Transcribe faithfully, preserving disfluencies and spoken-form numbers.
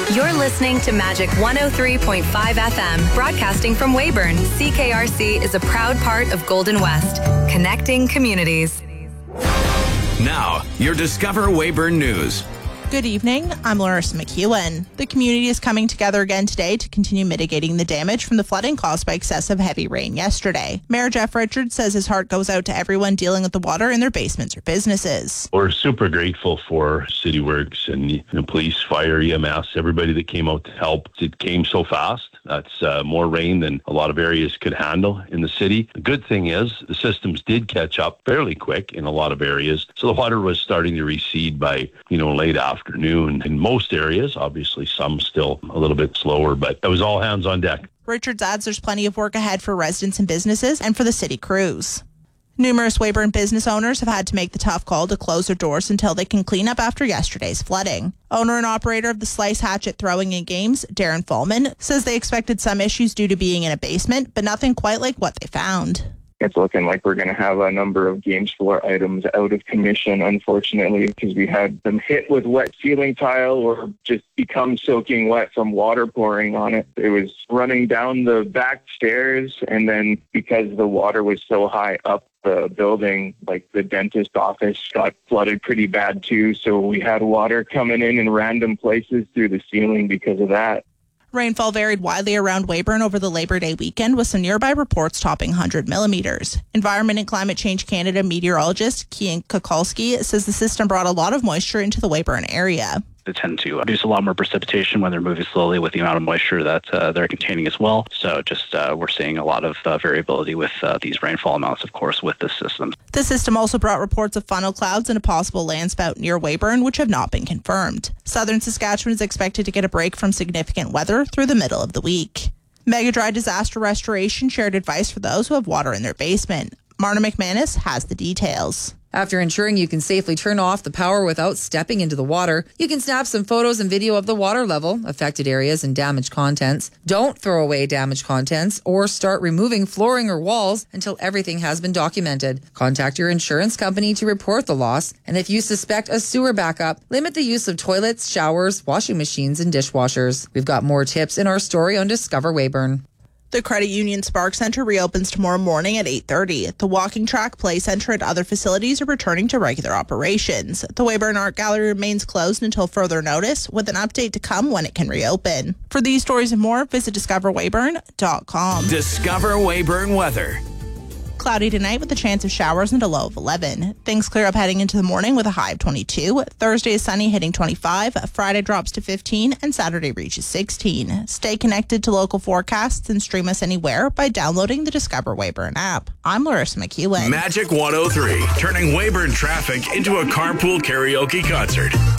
You're listening to Magic one oh three point five F M, broadcasting from Weyburn. C K R C is a proud part of Golden West, connecting communities. Now, your Discover Weyburn News. Good evening, I'm Larissa McEwen. The community is coming together again today to continue mitigating the damage from the flooding caused by excessive heavy rain yesterday. Mayor Jeff Richards says his heart goes out to everyone dealing with the water in their basements or businesses. We're super grateful for City Works and you know, police, fire, E M S, everybody that came out to help. It came so fast. That's uh, more rain than a lot of areas could handle in the city. The good thing is the systems did catch up fairly quick in a lot of areas. So the water was starting to recede by, you know, late afternoon in most areas. Obviously, some still a little bit slower, but it was all hands on deck. Richards adds there's plenty of work ahead for residents and businesses and for the city crews. Numerous Weyburn business owners have had to make the tough call to close their doors until they can clean up after yesterday's flooding. Owner and operator of the Slice Hatchet Throwing and Games, Darren Fallman, says they expected some issues due to being in a basement, but nothing quite like what they found. It's looking like we're going to have a number of games floor items out of commission, unfortunately, because we had them hit with wet ceiling tile or just become soaking wet from water pouring on it. It was running down the back stairs, and then because the water was so high up the building, like the dentist office got flooded pretty bad too. So we had water coming in in random places through the ceiling because of that. Rainfall varied widely around Weyburn over the Labor Day weekend, with some nearby reports topping one hundred millimeters. Environment and Climate Change Canada meteorologist Kian Kukulski says the system brought a lot of moisture into the Weyburn area. They tend to produce a lot more precipitation when they're moving slowly with the amount of moisture that uh, they're containing as well. So just uh, we're seeing a lot of uh, variability with uh, these rainfall amounts, of course, with this system. The system also brought reports of funnel clouds and a possible landspout near Weyburn, which have not been confirmed. Southern Saskatchewan is expected to get a break from significant weather through the middle of the week. Mega Dry Disaster Restoration shared advice for those who have water in their basement. Marna McManus has the details. After ensuring you can safely turn off the power without stepping into the water, you can snap some photos and video of the water level, affected areas, and damaged contents. Don't throw away damaged contents or start removing flooring or walls until everything has been documented. Contact your insurance company to report the loss, and if you suspect a sewer backup, limit the use of toilets, showers, washing machines, and dishwashers. We've got more tips in our story on Discover Weyburn. The Credit Union Spark Centre reopens tomorrow morning at eight thirty. The walking track, play centre, and other facilities are returning to regular operations. The Weyburn Art Gallery remains closed until further notice, with an update to come when it can reopen. For these stories and more, visit discover weyburn dot com. Discover Weyburn weather. Cloudy tonight with a chance of showers and a low of eleven. Things clear up heading into the morning with a high of twenty-two. Thursday is sunny, hitting twenty-five. Friday drops to fifteen, and Saturday reaches sixteen. Stay connected to local forecasts and stream us anywhere by downloading the Discover Weyburn app. I'm Larissa McEwen. Magic one oh three, turning Weyburn traffic into a carpool karaoke concert.